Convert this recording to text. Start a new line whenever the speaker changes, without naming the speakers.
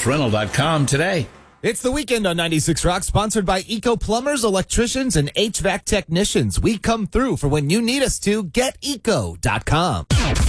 Rental.com today.
It's the weekend on 96 Rock, sponsored by Eco Plumbers, Electricians, and HVAC Technicians. We come through for when you need us to. GetEco.com.